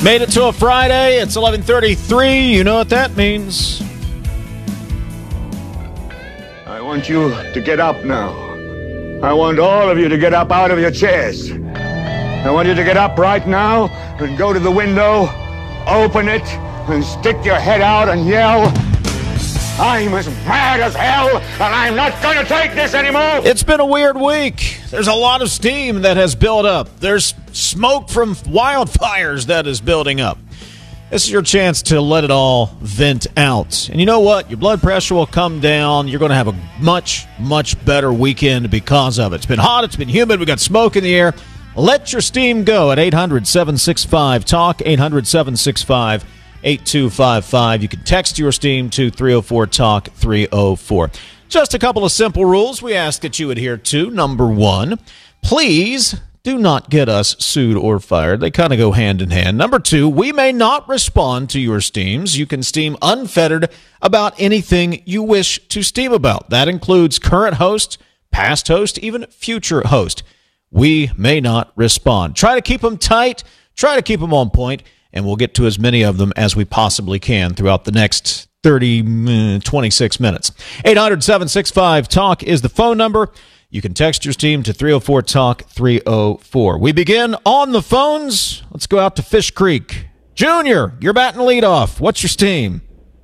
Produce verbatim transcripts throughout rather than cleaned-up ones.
Made it to a Friday. It's eleven thirty-three. You know what that means. I want you to get up now. I want all of you to get up out of your chairs. I want you to get up right now and go to the window, open it, and stick your head out and yell, "I'm as mad as hell, and I'm not going to take this anymore!" It's been a weird week. There's a lot of steam that has built up. There's smoke from wildfires that is building up. This is your chance to let it all vent out. And you know what? Your blood pressure will come down. You're going to have a much, much better weekend because of it. It's been hot. It's been humid. We got smoke in the air. Let your steam go at eight hundred, seven six five, talk, eight hundred, seven six five, eight two five five. You can text your steam to three oh four talk, three oh four. Just a couple of simple rules we ask that you adhere to. Number one, please do not get us sued or fired. They kind of go hand in hand. Number two, we may not respond to your steams. You can steam unfettered about anything you wish to steam about. That includes current host, past host, even future host. We may not respond. Try to keep them tight. Try to keep them on point, and we'll get to as many of them as we possibly can throughout the next thirty, twenty-six minutes. eight hundred, seven six five, talk is the phone number. You can text your steam to three oh four talk, three oh four. We begin on the phones. Let's go out to Fish Creek. Junior, you're batting leadoff. What's your steam?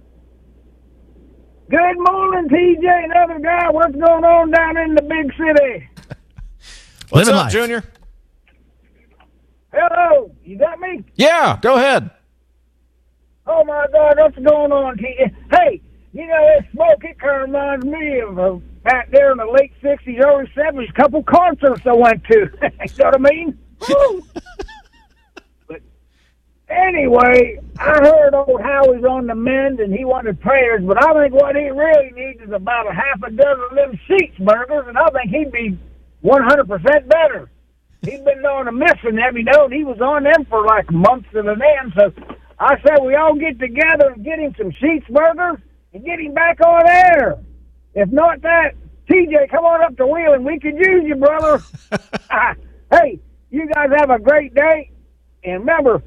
Good morning, T J, another guy. What's going on down in the big city? What's Living up, life. Junior? Hello, you got me? Yeah, go ahead. Oh, my God, what's going on, T J? Hey, you know, that smoke, it kind of reminds me of uh, back there in the late sixties, early seventies, a couple concerts I went to. You know what I mean? Woo! But anyway, I heard old Howie's on the mend, and he wanted prayers, but I think what he really needs is about a half a dozen of them Sheets burgers, and I think he'd be one hundred percent better. He's been on a missing them, you know, and he was on them for like months at an end, so I said we all get together and get him some Sheets burgers and get him back on air. If not that, T J, come on up to Wheeling. We could use you, brother. Hey, you guys have a great day. And remember,